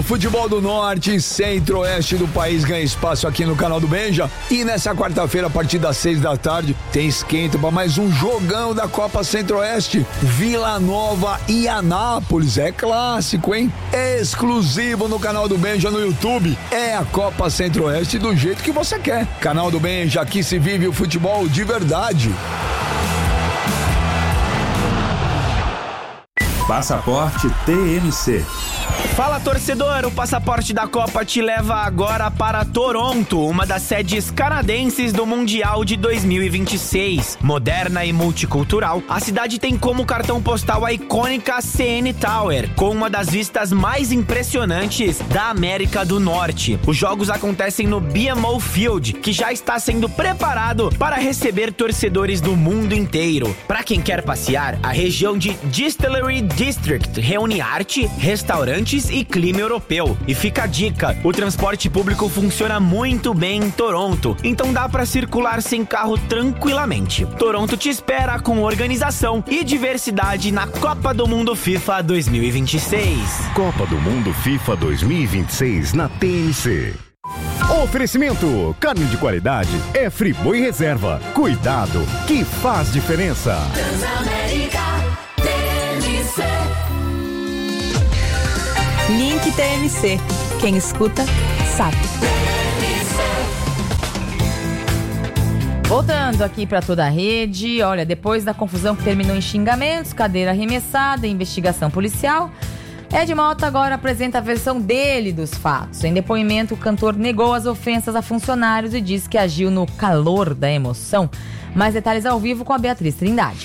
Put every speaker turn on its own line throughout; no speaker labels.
futebol do norte e centro-oeste do país ganha espaço aqui no canal do Benja. E nessa quarta-feira, a partir das 6 da tarde, tem esquenta para mais um jogão da Copa Centro-Oeste. Vila Nova e Anápolis. É clássico, hein? Exclusivo no canal do Benja no YouTube. É a Copa Centro-Oeste do jeito que você quer. Canal do Benja, aqui se vive o futebol de verdade.
Passaporte TMC.
Fala, torcedor, o Passaporte da Copa te leva agora para Toronto, uma das sedes canadenses do Mundial de 2026. Moderna e multicultural, a cidade tem como cartão postal a icônica CN Tower, com uma das vistas mais impressionantes da América do Norte. Os jogos acontecem no BMO Field, que já está sendo preparado para receber torcedores do mundo inteiro. Para quem quer passear, a região de Distillery District reúne arte, restaurantes e clima europeu. E fica a dica, o transporte público funciona muito bem em Toronto, então dá para circular sem carro tranquilamente. Toronto te espera com organização e diversidade na Copa do Mundo FIFA 2026.
Copa do Mundo FIFA 2026 na TMC. Oferecimento, carne de qualidade é Friboi Reserva. Cuidado que faz diferença.
Transamérica TMC.
Link TMC. Quem escuta, sabe. Voltando aqui para toda a rede, olha, depois da confusão que terminou em xingamentos, cadeira arremessada, investigação policial, Ed Mota agora apresenta a versão dele dos fatos. Em depoimento, o cantor negou as ofensas a funcionários e disse que agiu no calor da emoção. Mais detalhes ao vivo com a Beatriz Trindade.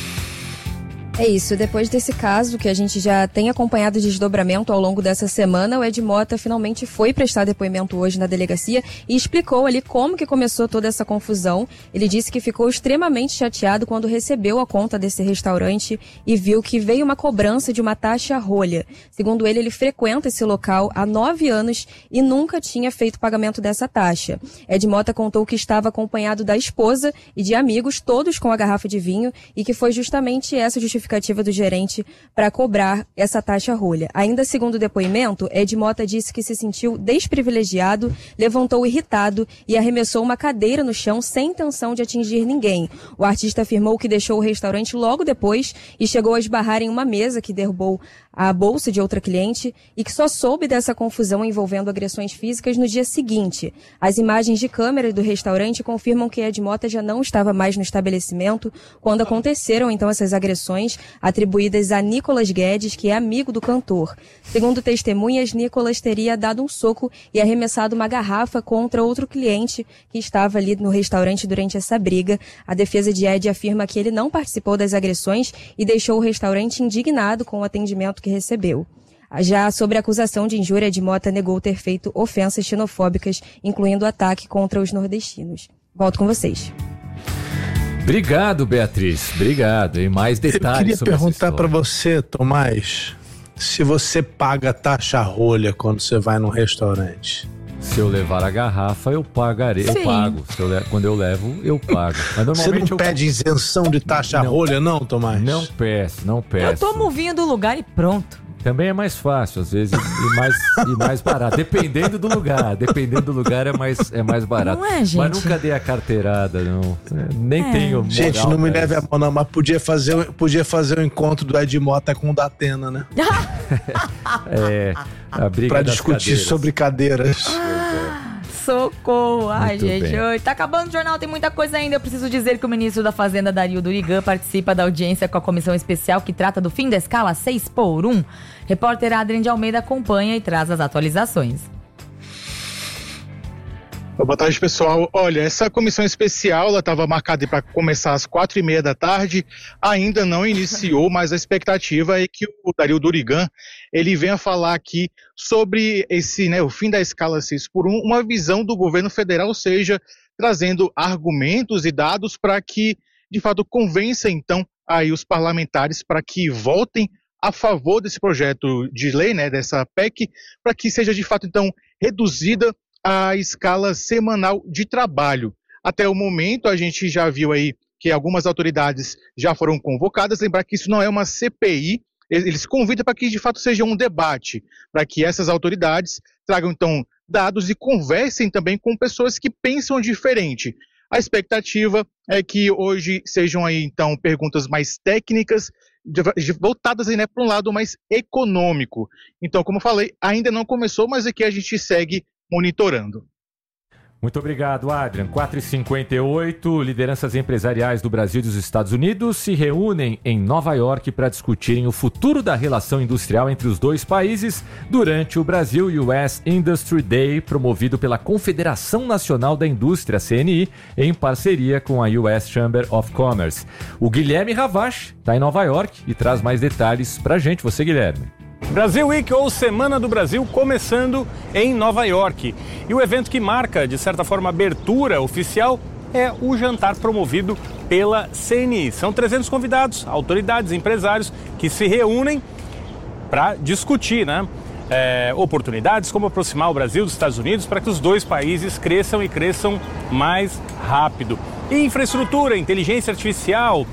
É isso, depois desse caso que a gente já tem acompanhado o desdobramento ao longo dessa semana, o Ed Mota finalmente foi prestar depoimento hoje na delegacia e explicou ali como que começou toda essa confusão. Ele disse que ficou extremamente chateado quando recebeu a conta desse restaurante e viu que veio uma cobrança de uma taxa rolha. Segundo ele frequenta esse local há 9 anos e nunca tinha feito pagamento dessa taxa. Ed Mota contou que estava acompanhado da esposa e de amigos, todos com a garrafa de vinho, e que foi justamente essa justificativa do gerente para cobrar essa taxa rolha. Ainda segundo o depoimento, Ed Mota disse que se sentiu desprivilegiado, levantou irritado e arremessou uma cadeira no chão sem intenção de atingir ninguém. O artista afirmou que deixou o restaurante logo depois e chegou a esbarrar em uma mesa que derrubou a bolsa de outra cliente e que só soube dessa confusão envolvendo agressões físicas no dia seguinte. As imagens de câmera do restaurante confirmam que Ed Mota já não estava mais no estabelecimento quando aconteceram então essas agressões atribuídas a Nicolas Guedes, que é amigo do cantor. Segundo testemunhas, Nicolas teria dado um soco e arremessado uma garrafa contra outro cliente que estava ali no restaurante durante essa briga. A defesa de Ed afirma que ele não participou das agressões e deixou o restaurante indignado com o atendimento que recebeu. Já sobre a acusação de injúria, Ed Mota negou ter feito ofensas xenofóbicas, incluindo ataque contra os nordestinos. Volto com vocês.
Obrigado, Beatriz. Obrigado. E mais detalhes.
Eu queria perguntar para você, Tomás, se você paga taxa rolha quando você vai num restaurante.
Se eu levar a garrafa, eu pagarei.
Sim.
Eu pago. Quando eu levo, eu pago. Mas normalmente
você não pede isenção de taxa rolha, não, Tomás?
Não peço.
Eu tomo o vinho do lugar e pronto.
Também é mais fácil, às vezes, e mais barato. Dependendo do lugar. É mais barato.
Não é, gente?
Mas nunca dei a carteirada, não. Nem tenho moral.
Gente, não me leve a mão, não. Mas podia fazer o encontro do Ed Mota com o da Atena, né?
A briga
pra
das
discutir
cadeiras.
sobre cadeiras.
Socorro. Ai,
Muito
gente,
bem.
oi. Tá acabando o jornal, tem muita coisa ainda. Eu preciso dizer que o ministro da Fazenda, Dario Durigan, participa da audiência com a comissão especial que trata do fim da escala 6x1. Repórter Adrien de Almeida acompanha e traz as atualizações.
Boa tarde, pessoal. Olha, essa comissão especial ela estava marcada para começar às 4h30 da tarde, ainda não iniciou, mas a expectativa é que o Dario Durigan ele venha falar aqui sobre o fim da escala 6x1, uma visão do governo federal, ou seja, trazendo argumentos e dados para que, de fato, convença então aí os parlamentares para que votem a favor desse projeto de lei, dessa PEC, para que seja de fato então reduzida a escala semanal de trabalho. Até o momento, a gente já viu aí que algumas autoridades já foram convocadas. Lembrar que isso não é uma CPI, ele se convida para que de fato seja um debate, para que essas autoridades tragam então dados e conversem também com pessoas que pensam diferente. A expectativa é que hoje sejam aí então perguntas mais técnicas, voltadas aí, né, para um lado mais econômico. Então, como eu falei, ainda não começou, mas aqui a gente segue monitorando.
Muito obrigado, Adrian. 4h58, lideranças empresariais do Brasil e dos Estados Unidos se reúnem em Nova York para discutirem o futuro da relação industrial entre os dois países durante o Brasil US Industry Day, promovido pela Confederação Nacional da Indústria, CNI, em parceria com a US Chamber of Commerce. O Guilherme Ravache está em Nova York e traz mais detalhes para a gente. Você, Guilherme.
Brasil Week, ou Semana do Brasil, começando em Nova York. E o evento que marca, de certa forma, a abertura oficial é o jantar promovido pela CNI. São 300 convidados, autoridades, empresários que se reúnem para discutir, oportunidades, como aproximar o Brasil dos Estados Unidos para que os dois países cresçam e cresçam mais rápido. E infraestrutura, inteligência artificial,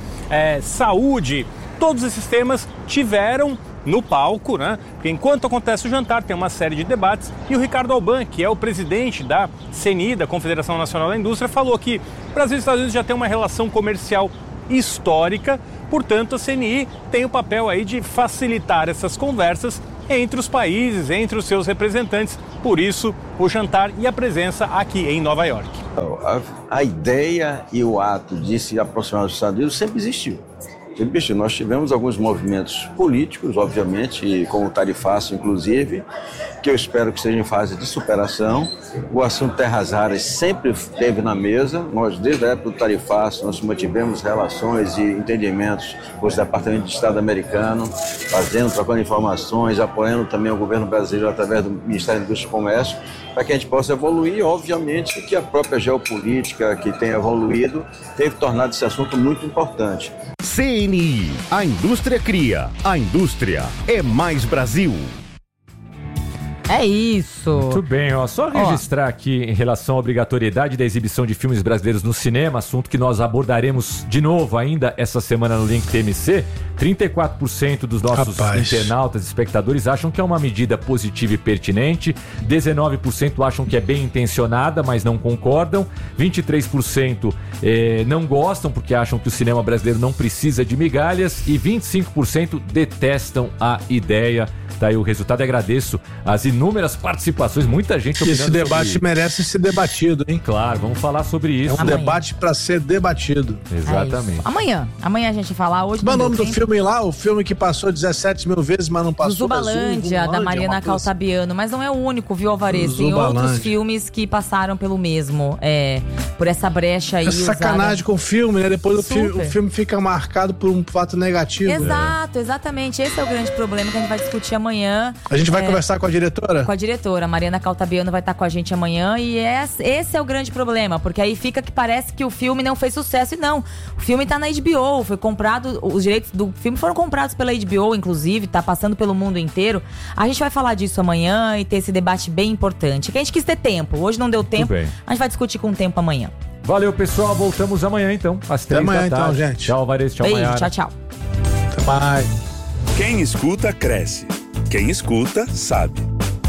saúde, todos esses temas tiveram no palco, Porque enquanto acontece o jantar, tem uma série de debates, e o Ricardo Alban, que é o presidente da CNI, da Confederação Nacional da Indústria, falou que o Brasil e os Estados Unidos já têm uma relação comercial histórica, portanto a CNI tem o papel aí de facilitar essas conversas entre os países, entre os seus representantes, por isso o jantar e a presença aqui em Nova York.
A ideia e o ato de se aproximar dos Estados Unidos sempre existiu. Nós tivemos alguns movimentos políticos, obviamente, e com o tarifaço, inclusive, que eu espero que seja em fase de superação. O assunto terras raras sempre esteve na mesa. Nós, desde a época do tarifaço, nós mantivemos relações e entendimentos com os departamentos de Estado americano, trocando informações, apoiando também o governo brasileiro através do Ministério da Indústria e Comércio, para que a gente possa evoluir. E, obviamente, que a própria geopolítica que tem evoluído teve tornado esse assunto muito importante.
CNI, a indústria cria, a indústria é mais Brasil.
É isso.
Muito bem, só registrar aqui em relação à obrigatoriedade da exibição de filmes brasileiros no cinema, assunto que nós abordaremos de novo ainda essa semana no Link TMC. 34% dos nossos internautas e espectadores acham que é uma medida positiva e pertinente, 19% acham que é bem intencionada, mas não concordam, 23% não gostam porque acham que o cinema brasileiro não precisa de migalhas e 25% detestam a ideia. Tá aí o resultado. Agradeço as inúmeras participações, muita gente opinando.
Esse debate merece ser debatido, hein?
Claro, vamos falar sobre isso.
É um debate para ser debatido.
Exatamente.
Amanhã a gente falar hoje.
Qual é o nome do filme lá? O filme que passou 17 mil vezes, mas não passou.
Zubalândia, da Mariana Caltabiano. Mas não é o único, viu, Alvarez? Tem outros filmes que passaram pelo mesmo. Por essa brecha aí.
É sacanagem com o filme, né? Depois o filme fica marcado por um fato negativo.
Exato, exatamente. Esse é o grande problema que a gente vai discutir amanhã.
A gente vai conversar com a diretora?
Com a diretora. A Mariana Caltabiano vai estar com a gente amanhã. E esse é o grande problema. Porque aí fica que parece que o filme não fez sucesso. E não. O filme tá na HBO. Foi comprado. Os direitos do filme foram comprados pela HBO, inclusive. Tá passando pelo mundo inteiro. A gente vai falar disso amanhã e ter esse debate bem importante. Que a gente quis ter tempo. Hoje não deu tempo. A gente vai discutir com o tempo amanhã.
Valeu, pessoal. Voltamos amanhã, então. Às 3 da tarde.
Então, gente.
Tchau, Alvarez. Tchau,
Beijo.
Maiara.
Tchau.
Até mais.
Quem escuta, cresce. Quem escuta, sabe.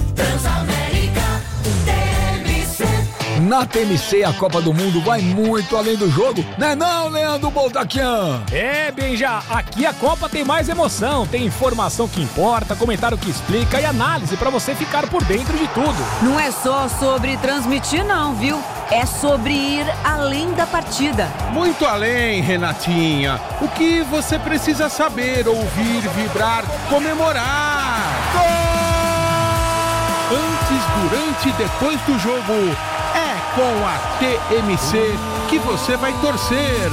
Na TMC, a Copa do Mundo vai muito além do jogo, né não, Leandro Boltaquian?
Benja, aqui a Copa tem mais emoção, tem informação que importa, comentário que explica e análise pra você ficar por dentro de tudo.
Não é só sobre transmitir não, viu? É sobre ir além da partida.
Muito além, Renatinha. O que você precisa saber, ouvir, vibrar, comemorar. Gol! Antes, durante e depois do jogo, é com a TMC que você vai torcer.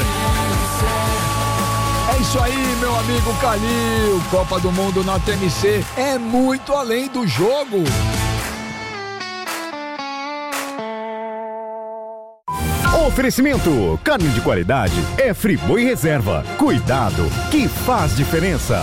É isso aí, meu amigo Calil. Copa do Mundo na TMC é muito além do jogo.
Oferecimento, carne de qualidade é Friboi Reserva. Cuidado, que faz diferença.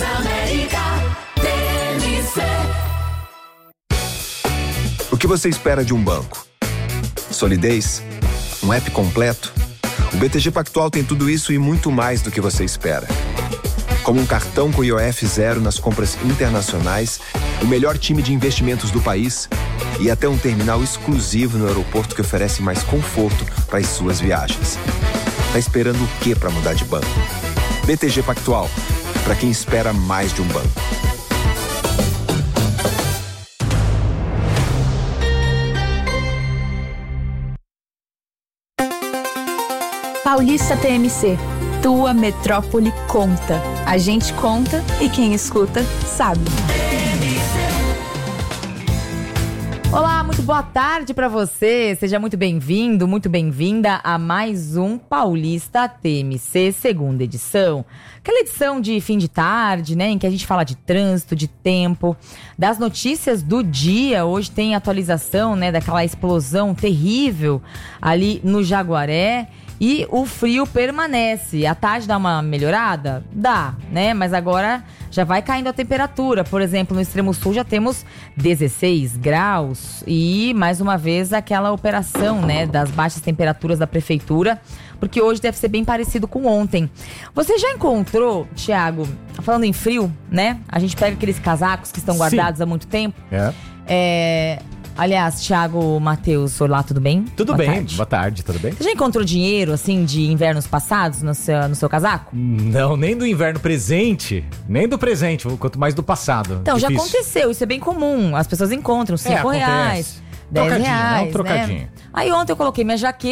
O que você espera de um banco? Solidez? Um app completo? O BTG Pactual tem tudo isso e muito mais do que você espera. como um cartão com IOF zero nas compras internacionais, o melhor time de investimentos do país e até um terminal exclusivo no aeroporto que oferece mais conforto para as suas viagens. Tá esperando o quê para mudar de banco? BTG Pactual, para quem espera mais de um banco.
Paulista TMC, tua metrópole conta. A gente conta e quem escuta sabe.
Olá, muito boa tarde para você. Seja muito bem-vindo, muito bem-vinda a mais um Paulista TMC, segunda edição. Aquela edição de fim de tarde, né, em que a gente fala de trânsito, de tempo, das notícias do dia. Hoje tem atualização, né, daquela explosão terrível ali no Jaguaré. E o frio permanece. À tarde dá uma melhorada? Dá, né? Mas agora já vai caindo a temperatura. Por exemplo, no extremo sul já temos 16 graus. E, mais uma vez, aquela operação, né, das baixas temperaturas da prefeitura. Porque hoje deve ser bem parecido com ontem. Você já encontrou, Thiago, falando em frio, né? A gente pega aqueles casacos que estão guardados há muito tempo. Aliás, Thiago, Matheus, olá, tudo bem?
Tudo bem, boa tarde, tudo bem?
Você já encontrou dinheiro, assim, de invernos passados no seu casaco?
Não, nem do inverno presente, nem do presente, quanto mais do passado.
Então,
difícil.
Já aconteceu, isso é bem comum. As pessoas encontram R$5, R$10,
trocadinho,
né?
Trocadinho.
Aí ontem eu coloquei minha jaqueta